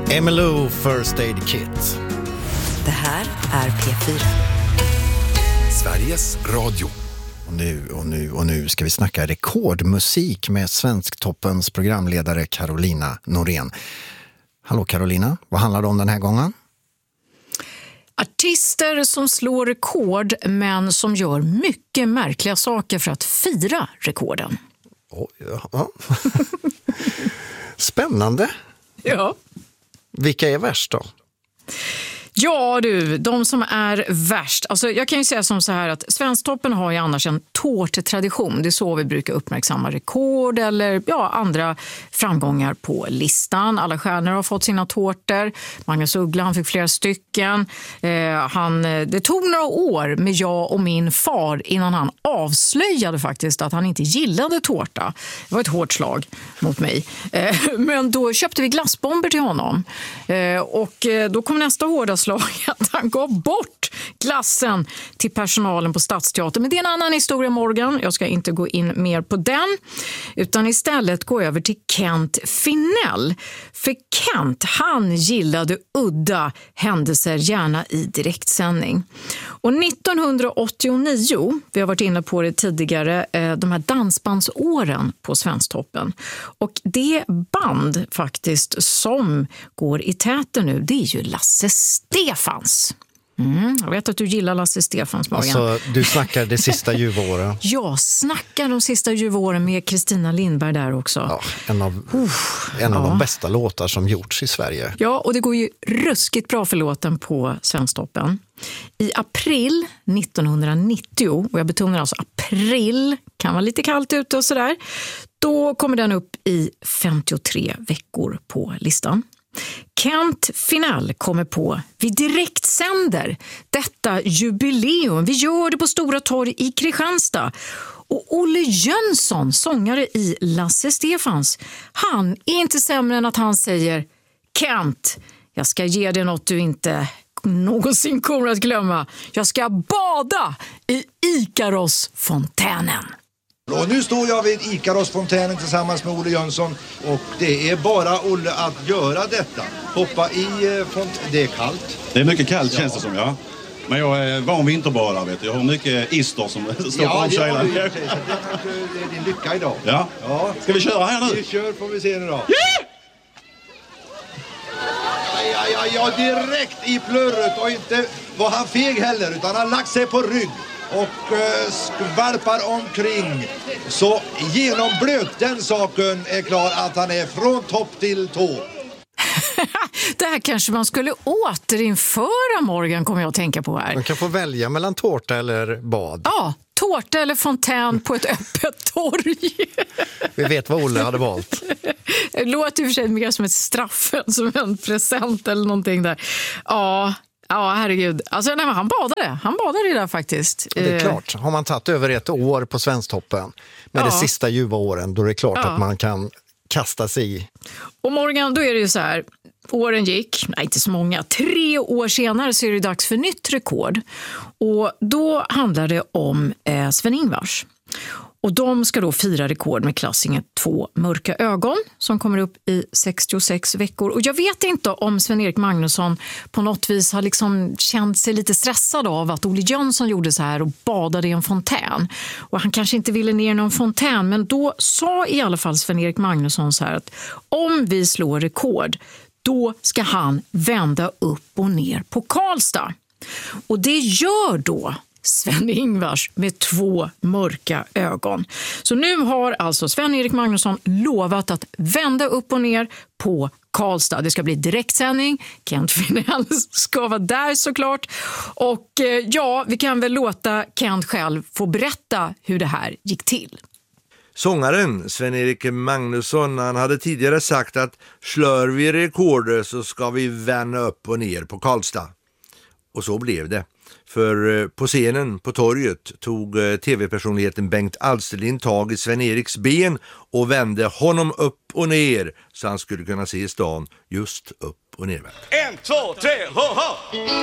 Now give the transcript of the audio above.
Emmylou First Aid Kit. Det här är P4. Sveriges Radio. Och nu ska vi snacka rekordmusik med Svensktoppens programledare Carolina Norén. Hallå Carolina, vad handlar det om den här gången? Artister som slår rekord men som gör mycket märkliga saker för att fira rekorden. Ja. Spännande. Ja. Vilka är värst då? Ja du, de som är värst. Alltså jag kan ju säga som så här att Svensktoppen har ju annars en tårttradition. Det är så vi brukar uppmärksamma rekord eller andra framgångar på listan. Alla stjärnor har fått sina tårtor. Magnus Uggla, han fick flera stycken. Det tog några år med jag och min far innan han avslöjade faktiskt att han inte gillade tårta. Det var ett hårt slag mot mig. Men då köpte vi glassbomber till honom. Och då kom nästa hårda slag att han gav bort glassen till personalen på Stadsteatern. Men det är en annan historia, Morgan. Jag ska inte gå in mer på den utan istället gå över till Kent Finell. För Kent, han gillade udda händelser gärna i direktsändning. Och 1989, vi har varit inne på det tidigare, de här dansbandsåren på Svensktoppen. Och det band faktiskt som går i täten nu, det är ju Lasse Stefans. Jag vet att du gillar Lasse Stefans, Morgan. Alltså, du snackar det sista ljuva åren. Jag snackar de sista ljuva åren med Kristina Lindberg där också. Ja, en av de bästa låtar som gjorts i Sverige. Ja, och det går ju ruskigt bra för låten på Svensktoppen. I april 1990, och jag betonar alltså april, kan vara lite kallt ute och sådär, då kommer den upp i 53 veckor på listan. Kent Finell kommer på, vi direktsänder detta jubileum. Vi gör det på Stora torg i Kristianstad. Och Olle Jönsson, sångare i Lasse Stefans, han är inte sämre än att han säger: Kent, jag ska ge dig något du inte någonsin kommer att glömma. Jag ska bada i Ikarosfontänen. Och nu står jag vid Ikarosfontänen tillsammans med Olle Jönsson och det är bara Olle att göra detta. Hoppa i fontänen. Det är kallt. Det är mycket kallt känns det som, ja. Men jag är van vinterbadare, vet du. Jag har mycket ister som står på omkylan. Det är din lycka idag. Ja. Ska vi köra här nu? Vi kör, får vi se nu då. Ja, direkt i plurret och inte var han feg heller utan han lagt sig på rygg och skvalpar omkring. Så genomblöt den saken är klar att han är från topp till tå. Det här kanske man skulle återinföra, Morgan, kommer jag att tänka på här. Man kan få välja mellan tårta eller bad. Ja, tårta eller fontän på ett öppet torg. Vi vet vad Olle hade valt. Det låter i och för sig mer som ett straff än som en present eller någonting där. Ja, herregud. Alltså, nej, han badade där faktiskt. Det är klart, har man tagit över ett år på Svensktoppen med det sista ljuva åren, då är det klart att man kan kasta sig i. Och Morgan, då är det ju så här, åren gick, nej inte så många, 3 år senare så är det dags för nytt rekord. Och då handlar det om Sven-Ingvars. Och de ska då fira rekord med klassingen 2 mörka ögon som kommer upp i 66 veckor. Och jag vet inte om Sven-Erik Magnusson på något vis har liksom känt sig lite stressad av att Olle Jönsson gjorde så här och badade i en fontän. Och han kanske inte ville ner någon fontän, men då sa i alla fall Sven-Erik Magnusson så här att om vi slår rekord, då ska han vända upp och ner på Karlstad. Och det gör då Sven-Ingvars med 2 mörka ögon. Så nu har alltså Sven-Erik Magnusson lovat att vända upp och ner på Karlstad. Det ska bli direktsändning. Kent Finell ska vara där såklart. Och vi kan väl låta Kent själv få berätta hur det här gick till. Sångaren Sven-Erik Magnusson, han hade tidigare sagt att slår vi rekordet så ska vi vända upp och ner på Karlstad. Och så blev det. För på scenen på torget tog tv-personligheten Bengt Alsterlind tag i Sven-Eriks ben och vände honom upp och ner så han skulle kunna se stan just upp och ner. 1, 2, 3, ho, ho!